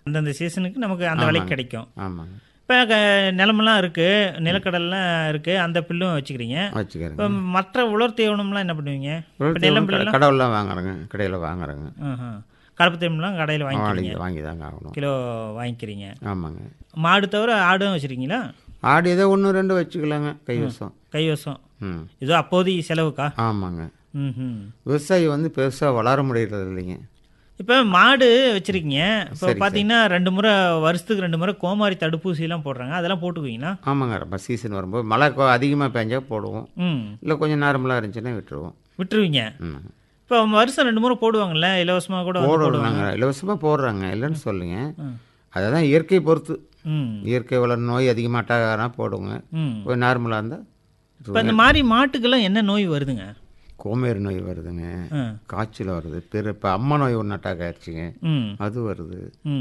அந்தந்த சீசனுக்கு நமக்கு அந்த விலைக்கு கிடைக்கும். ஆமாங்க. இப்போ நிலமெல்லாம் இருக்குது, நிலக்கடல்லாம் இருக்குது, அந்த பில்லும் வச்சுக்கிறீங்க. வச்சுக்கிறேங்க. இப்போ மற்ற உலர் தீவனம்லாம் என்ன பண்ணுவீங்க? இப்போ நிலம் பில்லாம் கடவுள்லாம் வாங்குறேங்க, கடையில் வாங்குறேங்க. கலப்பு தீவனம்லாம் கடையில் வாங்கிக்கிறீங்க, வாங்கி தாங்க ஆகணும். கிலோ வாங்கிக்கிறீங்க. ஆமாங்க. மாடு தவிர ஆடும் வச்சுருக்கீங்களா? ஆடு ஏதோ 1-2 வச்சுக்கலாங்க, கைவசம். கைவசம். ம். ஏதோ அப்போதைய செலவுக்கா? ஆமாங்க. ம். விவசாயி வந்து பெருசாக வளர முடியறது இல்லைங்க. இப்போ மாடு வச்சுருக்கீங்க, இப்போ சரி, பார்த்தீங்கன்னா 2 முறை வருஷத்துக்கு 2 முறை கோமாரி தடுப்பூசிலாம் போடுறாங்க, அதெல்லாம் போட்டுக்குவீங்களா? ஆமாங்க. ரொம்ப சீசன் வரும்போது மழை அதிகமாக பெஞ்சா போடுவோம், இல்லை கொஞ்சம் நார்மலாக இருந்துச்சுன்னா விட்டுருவோம். விட்டுருவீங்க. ம். இப்போ வருஷம் 2 முறை போடுவாங்கல்ல, இலவசமாக கூட வந்து போடுவாங்க. போடுறாங்க, இலவசமாக போடுறாங்க, இல்லைன்னு சொல்லுங்க. அதை தான் இயற்கை பொறுத்து. இயற்கை வளர நோய் அதிகமாட்டானா போடுவோங்க, போய் நார்மலாக இருந்தால். இப்போ இந்த மாதிரி மாட்டுக்கெல்லாம் என்ன நோய் வருதுங்க? கோமேறு நோய் வருதுங்க, காய்ச்சல் வருது, இப்போ அம்மா நோய் ஒன்று அட்டாக் ஆயிடுச்சுங்க, அது வருது.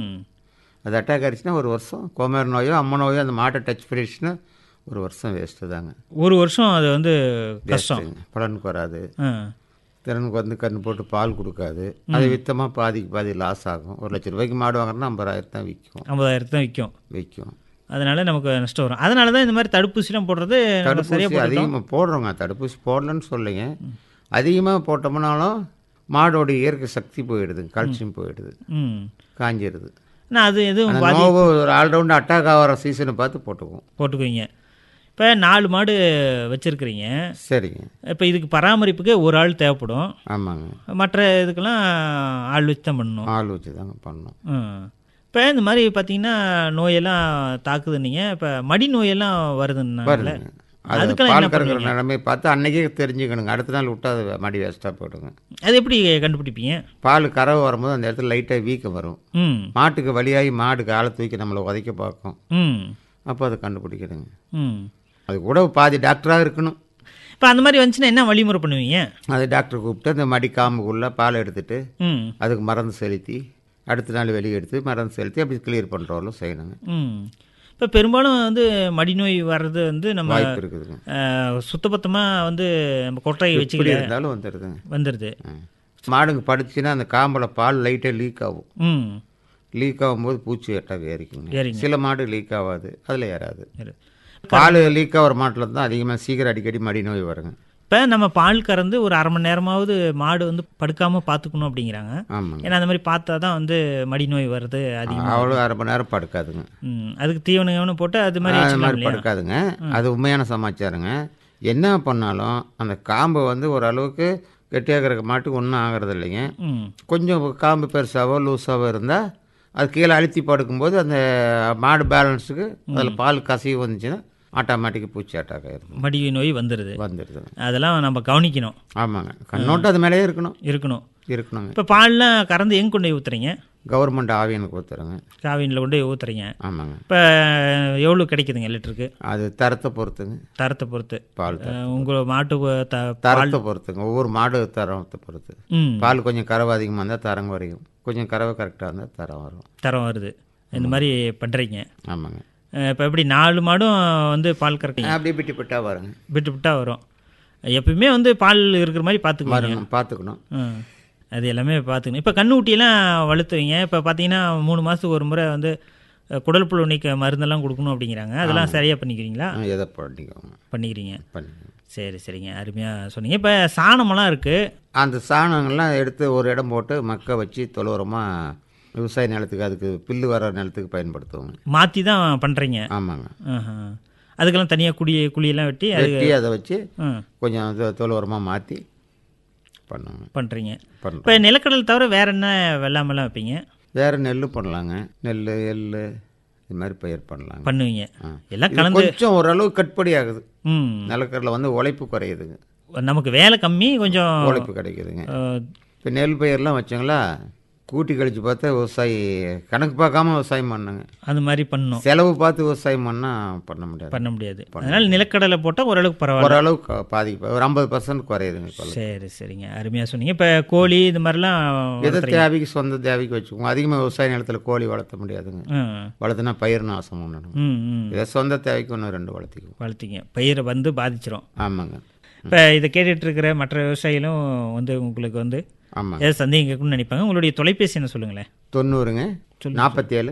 அது அட்டாக் ஆயிடுச்சுன்னா ஒரு வருஷம் கோமேறு நோயோ அம்மா நோயோ அந்த மாட்டை டச் பண்ணிடுச்சுன்னா ஒரு வருஷம் வேஸ்ட்டு தாங்க. ஒரு வருஷம் அது வந்து கஷ்டம், பலனுக்கு வராது. திறனுக்கு வந்து கன்று போட்டு பால் கொடுக்காது, அது விற்றமாக பாதி லாஸ் ஆகும். 1 லட்ச ரூபாய்க்கு மாடு வாங்குறதுனா 50,000 தான் விற்கும். 50,000 தான் விற்கும். அதனால நமக்கு நஷ்டம் வரும். அதனால தான் இந்த மாதிரி தடுப்பூசிலாம் போடுறது தடுப்பூசி அதிகமாக போடுறோங்க. தடுப்பூசி போடலன்னு சொல்லுங்க, அதிகமாக போட்டோம்னாலும் மாடோட இயற்கை சக்தி போயிடுது, கால்சியம் போயிடுது, காஞ்சிடுது. அது எதுவும் ஒரு ஆல்ரவுண்ட் அட்டாக் ஆகிற சீசனை பார்த்து போட்டுக்குவீங்க. இப்போ 4 மாடு வச்சுருக்கிறீங்க. சரிங்க. இப்போ இதுக்கு பராமரிப்புக்கு ஒரு ஆள் தேவைப்படும். ஆமாங்க. மற்ற இதுக்கெல்லாம் ஆள் வச்சு தான் பண்ணணும். ஆள் வச்சு தாங்க பண்ணணும். இப்போ இந்த மாதிரி பார்த்தீங்கன்னா நோயெல்லாம் தாக்குதுன்னீங்க, இப்போ மடி நோயெல்லாம் வருதுன்னால அதுக்கெல்லாம் பால் கறக்கிற நிலைமை பார்த்து அன்னைக்கே தெரிஞ்சுக்கணுங்க. அடுத்த நாள் விட்டு அது மடி வேஸ்ட்டாக போயிடுங்க. அது எப்படி கண்டுபிடிப்பீங்க? பால் கறவை வரும்போது அந்த இடத்துல லைட்டாக வீக்கம் வரும், மாட்டுக்கு வழியாகி மாடு காலை தூக்கி நம்மளை உதைக்க பார்க்கும், அப்போ அதை கண்டுபிடிக்கணுங்க. அது கூட பாதி டாக்டராக இருக்கணும். இப்போ அந்த மாதிரி வந்துச்சுன்னா என்ன வழிமுறை பண்ணுவீங்க? அது டாக்டர் கூப்பிட்டு அந்த மடி காம்புக்குள்ளே பால் எடுத்துட்டு அதுக்கு மருந்து செலுத்தி அடுத்த நாள் வெளியே எடுத்து மருந்து செலுத்தி அப்படி கிளியர் பண்ணுறவங்களும் செய்யணுங்க. இப்போ பெரும்பாலும் வந்து மடி நோய் வர்றது வந்து நம்ம வாய்ப்பு இருக்குதுங்க. சுத்தபத்தமாக வந்து நம்ம கொட்டையை வச்சுக்கிட்டு இருந்தாலும் வந்துடுது. மாடுங்க படிச்சுன்னா அந்த காம்பில் பால் லைட்டாக லீக் ஆகும். லீக் ஆகும்போது பூச்சி அட்டாக் ஏறிக்குங்க. சில மாடு லீக் ஆகாது, அதில் ஏறாது. பால் லீக் ஆகிற மாட்டில் தான் அதிகமாக சீக்கிரம் அடிக்கடி மடி நோய் வருங்க. இப்போ நம்ம பால் கறந்து ஒரு 1/2 மணி நேரமாவது மாடு வந்து படுக்காமல் பார்த்துக்கணும் அப்படிங்கிறாங்க. ஆமாங்க. ஏன்னா அந்த மாதிரி பார்த்தா தான் வந்து மடி நோய் வருது அதிகமாக. அவ்வளோ 1/2 மணி நேரம் படுக்காதுங்க. அதுக்கு தீவனம் போட்டு அது மாதிரி படுக்காதுங்க. அது உண்மையான சமாச்சாரங்க. என்ன பண்ணாலும் அந்த காம்பு வந்து ஓரளவுக்கு கெட்டியாக இருக்கிற மாட்டுக்கு ஒன்றும் ஆகிறது இல்லைங்க. கொஞ்சம் காம்பு பெருசாவோ லூஸாவோ இருந்தால் அது கீழே அழுத்தி படுக்கும்போது அந்த மாடு பேலன்ஸுக்கு அதில் பால் கசிவு வந்துச்சுன்னா ஆட்டோமேட்டிக்காக பூச்சி அட்டாக் ஆகிடும், மடி நோய் வந்துடுது. அதெல்லாம் நம்ம கவனிக்கணும். ஆமாங்க. கண்ணோட்டம் அது மேலேயே இருக்கணுங்க. இப்போ பால்லாம் கறந்து எங்கே கொண்டு போய் ஊற்றுறீங்க? கவர்மெண்ட் ஆவியனுக்கு ஊற்றுறேங்க. ஆவியனில் கொண்டு போய் ஊற்றுறீங்க. ஆமாங்க. இப்போ எவ்வளோ கிடைக்குதுங்க லிட்டருக்கு? அது தரத்தை பொறுத்துங்க. தரத்தை பொறுத்து பால் உங்கள் மாட்டு தரத்தை பொறுத்துங்க. ஒவ்வொரு மாடு தரத்தை பொறுத்து. பால் கொஞ்சம் கறவை அதிகமாக இருந்தால் தரம் குறையும், கொஞ்சம் கறவை கரெக்டாக இருந்தால் தரம் வருது. இந்த மாதிரி பண்ணுறீங்க. ஆமாங்க. இப்போ எப்படி 4 மாடும் வந்து பால் கறக்குங்க? அப்படியே விட்டுவிட்டா வருங்க. விட்டுவிட்டா வரும். எப்பயுமே வந்து பால் இருக்கிற மாதிரி பார்த்துக்கணும். அது எல்லாமே பார்த்துக்கணும். இப்போ கண்ணுக்குட்டியெல்லாம் வளர்த்துவீங்க. இப்போ பார்த்தீங்கன்னா 3 மாதத்துக்கு ஒரு முறை வந்து குடல் புழு நீக்க மருந்தெல்லாம் கொடுக்கணும் அப்படிங்கிறாங்க. அதெல்லாம் சரியாக பண்ணிக்கிறீங்களா? எதை பண்ணிக்கிறீங்க. சரிங்க, அருமையாக சொன்னீங்க. இப்போ சாணமெல்லாம் இருக்குது, அந்த சாணங்கள்லாம் எடுத்து ஒரு இடம் போட்டு மக்க வச்சு தொழுவுரமாக விவசாய நிலத்துக்கு அதுக்கு பில்லு வர நிலத்துக்கு பயன்படுத்துவோங்க. மாற்றி தான் பண்ணுறீங்க? ஆமாங்க. அதுக்கெல்லாம் தனியாக குழியெல்லாம் வெட்டி அதை வச்சு கொஞ்சம் தொழுவுரமாக மாற்றி பண்ணுறீங்க. இப்போ நிலக்கடல் தவிர வேற என்ன வெள்ளாமெல்லாம் வைப்பீங்க? வேறு நெல் பண்ணலாங்க. நெல் எள் இது மாதிரி பயிர் பண்ணுவீங்க. எல்லாம் கலந்து கொஞ்சம் ஓரளவு கட்டுப்படி ஆகுது. நிலக்கடலை வந்து உழைப்பு குறையுதுங்க, நமக்கு வேலை கம்மி, கொஞ்சம் உழைப்பு கிடைக்குதுங்க. இப்போ நெல் பயிரெலாம் வச்சோங்களா கூட்டி கழிச்சு பார்த்தா விவசாயி கணக்கு பார்க்காம விவசாயம் பண்ணுங்க. அந்த மாதிரி பண்ணணும். செலவு பார்த்து விவசாயம் பண்ணால் பண்ண முடியாது. அதனால் நிலக்கடலை போட்டால் ஓரளவுக்கு பரவாயில்ல, ஓரளவுக்கு பாதிப்பு ஒரு 50% குறையுதுங்க. சரிங்க, அருமையாக சொன்னீங்க. இப்போ கோழி இது மாதிரிலாம் எதை தேவைக்கு சொந்த தேவைக்கு வச்சுக்கோங்க. அதிகமாக விவசாய நிலத்தில் கோழி வளர்த்த முடியாதுங்க. வளர்த்துனா பயிர் நாசம் பண்ணணும். இதை சொந்த தேவைக்கு 1-2 வளர்த்திங்க. பயிரை வந்து பாதிச்சிடும். ஆமாங்க. இப்போ இதை கேட்டுட்டு இருக்கிற மற்ற விவசாயிகளும் வந்து உங்களுக்கு வந்து ஏதாவது சந்தேகம் கேட்கணும்னு நினைப்பாங்க. உங்களுடைய தொலைபேசி என்ன சொல்லுங்களேன்? 90 47